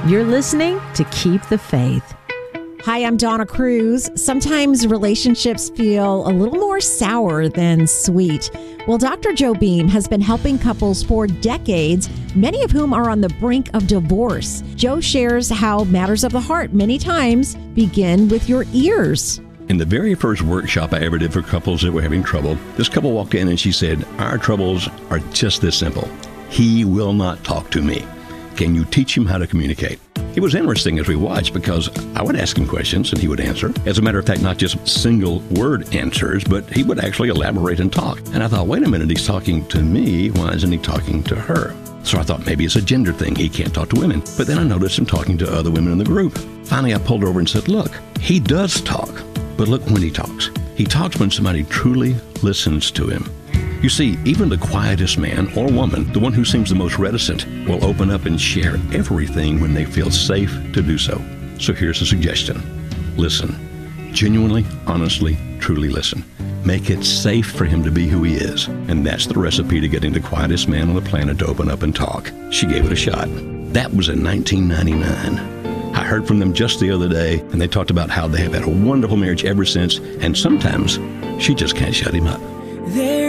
You're listening to Keep the Faith. Hi, I'm Donna Cruz. Sometimes relationships feel a little more sour than sweet. Well, Dr. Joe Beam has been helping couples for decades, many of whom are on the brink of divorce. Joe shares how matters of the heart many times begin with your ears. In the very first workshop I ever did for couples that were having trouble, this couple walked in and she said, "Our troubles are just this simple. He will not talk to me. Can you teach him how to communicate?" It was interesting as we watched because I would ask him questions and he would answer. As a matter of fact, not just single word answers, but he would actually elaborate and talk. And I thought, wait a minute, he's talking to me. Why isn't he talking to her? So I thought maybe it's a gender thing. He can't talk to women. But then I noticed him talking to other women in the group. Finally, I pulled over and said, look, he does talk, but look when he talks. He talks when somebody truly listens to him. You see, even the quietest man or woman, the one who seems the most reticent, will open up and share everything when they feel safe to do so. So here's a suggestion. Listen. Genuinely, honestly, truly listen. Make it safe for him to be who he is. And that's the recipe to getting the quietest man on the planet to open up and talk. She gave it a shot. That was in 1999. I heard from them just the other day, and they talked about how they have had a wonderful marriage ever since, and sometimes she just can't shut him up.